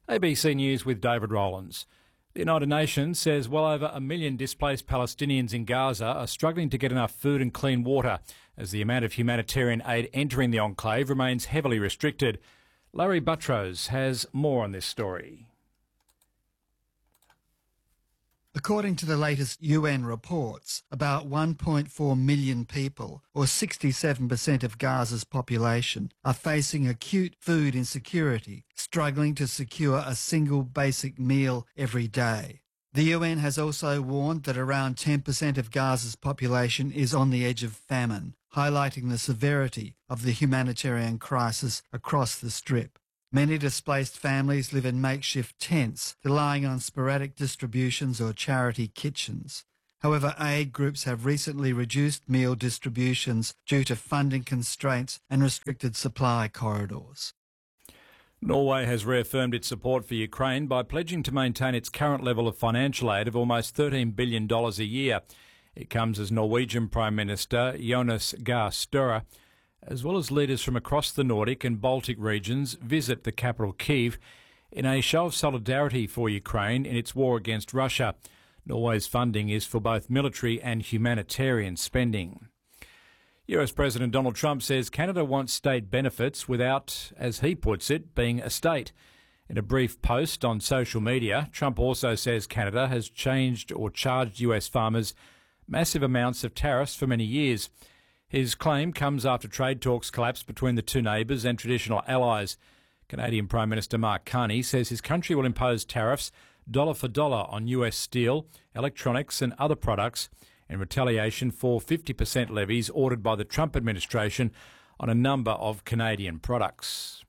ABC News with David Rowlands. The United Nations says well over 1 million displaced Palestinians in Gaza are struggling to get enough food and clean water as the amount of humanitarian aid entering the enclave remains heavily restricted. Larry Buttrose has more on this story. According to the latest UN reports, about 1.4 million people, or 67% of Gaza's population, are facing acute food insecurity, struggling to secure a single basic meal every day. The UN has also warned that around 10% of Gaza's population is on the edge of famine, highlighting the severity of the humanitarian crisis across the Strip. Many displaced families live in makeshift tents, relying on sporadic distributions or charity kitchens. However, aid groups have recently reduced meal distributions due to funding constraints and restricted supply corridors. Norway has reaffirmed its support for Ukraine by pledging to maintain its current level of financial aid of almost $13 billion a year. It comes as Norwegian Prime Minister Jonas Gahr Støre, as well as leaders from across the Nordic and Baltic regions, visit the capital Kyiv in a show of solidarity for Ukraine in its war against Russia. Norway's funding is for both military and humanitarian spending. US President Donald Trump says Canada wants state benefits without, as he puts it, being a state. In a brief post on social media, Trump also says Canada has changed or charged US farmers massive amounts of tariffs for many years. His claim comes after trade talks collapsed between the two neighbours and traditional allies. Canadian Prime Minister Mark Carney says his country will impose tariffs dollar for dollar on US steel, electronics and other products in retaliation for 50% levies ordered by the Trump administration on a number of Canadian products.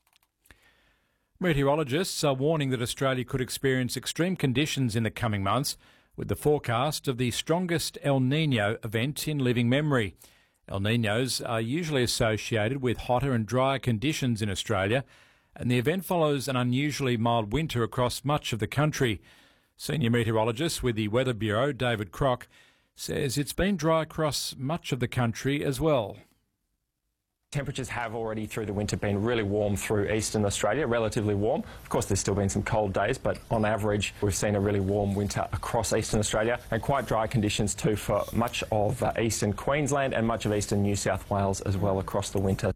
Meteorologists are warning that Australia could experience extreme conditions in the coming months, with the forecast of the strongest El Niño event in living memory. El Niños are usually associated with hotter and drier conditions in Australia, and the event follows an unusually mild winter across much of the country. Senior meteorologist with the Weather Bureau, David Crock, says it's been dry across much of the country as well. Temperatures have already through the winter been really warm through eastern Australia, relatively warm. Of course, there's still been some cold days, but on average, we've seen a really warm winter across eastern Australia and quite dry conditions too for much of eastern Queensland and much of eastern New South Wales as well across the winter.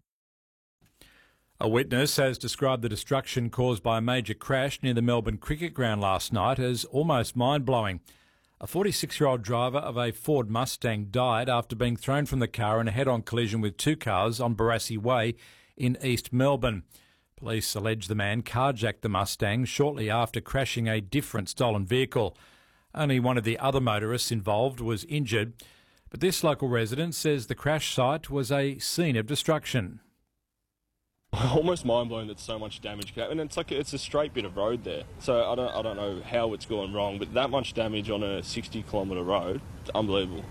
A witness has described the destruction caused by a major crash near the Melbourne Cricket Ground last night as almost mind-blowing. A 46-year-old driver of a Ford Mustang died after being thrown from the car in a head-on collision with two cars on Barassi Way in East Melbourne. Police allege the man carjacked the Mustang shortly after crashing a different stolen vehicle. Only one of the other motorists involved was injured, but this local resident says the crash site was a scene of destruction. Almost mind-blowing that so much damage could happen. It's a straight bit of road there, so I don't know how it's gone wrong, but that much damage on a 60-kilometre road, it's unbelievable.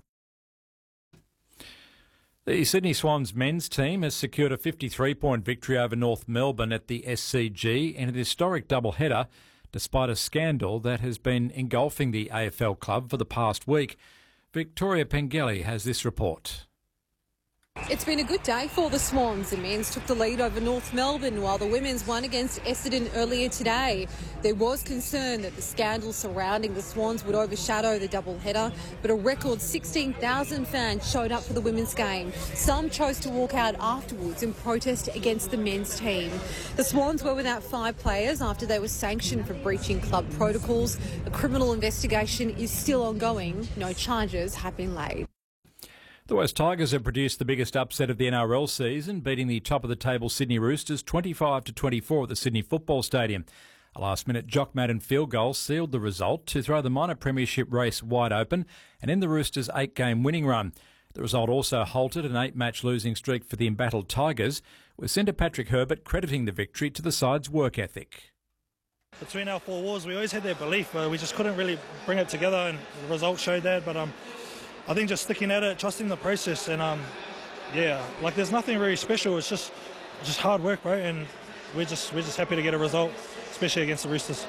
The Sydney Swans men's team has secured a 53-point victory over North Melbourne at the SCG in an historic doubleheader, despite a scandal that has been engulfing the AFL club for the past week. Victoria Pengelly has this report. It's been a good day for the Swans. The men's took the lead over North Melbourne while the women's won against Essendon earlier today. There was concern that the scandal surrounding the Swans would overshadow the doubleheader, but a record 16,000 fans showed up for the women's game. Some chose to walk out afterwards and protest against the men's team. The Swans were without 5 players after they were sanctioned for breaching club protocols. A criminal investigation is still ongoing. No charges have been laid. The West Tigers have produced the biggest upset of the NRL season, beating the top-of-the-table Sydney Roosters 25-24 at the Sydney Football Stadium. A last-minute Jock Madden field goal sealed the result to throw the minor premiership race wide open and end the Roosters' 8-game winning run. The result also halted an 8-match losing streak for the embattled Tigers, with centre Patrick Herbert crediting the victory to the side's work ethic. Between our 4 walls, we always had that belief, but we just couldn't really bring it together, and the results showed that. But I think just sticking at it, trusting the process, and there's nothing really special. It's just hard work, bro, and we're just happy to get a result, especially against the Roosters.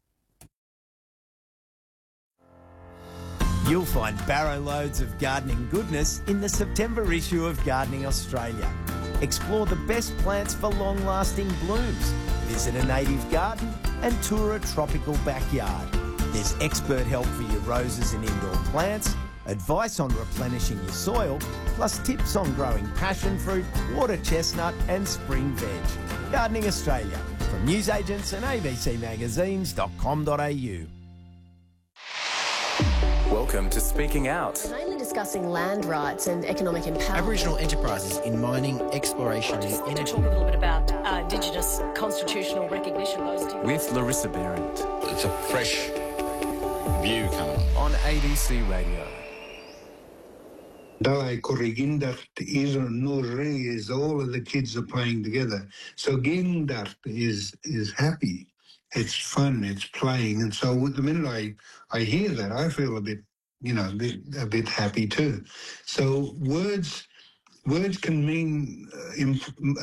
You'll find barrow loads of gardening goodness in the September issue of Gardening Australia. Explore the best plants for long-lasting blooms. Visit a native garden and tour a tropical backyard. There's expert help for your roses and indoor plants, advice on replenishing your soil, plus tips on growing passion fruit, water chestnut and spring veg. Gardening Australia, from newsagents and abcmagazines.com.au. Welcome to Speaking Out. Mainly discussing land rights and economic empowerment. Aboriginal enterprises in mining, exploration and energy. Talk a little bit about Indigenous constitutional recognition. With Larissa Behrendt. It's a fresh view coming on ABC Radio. Dalai Korigindart is no re is all of the kids are playing together. So Gindart is happy. It's fun, it's playing. And so the minute I hear that, I feel a bit happy too. So words can mean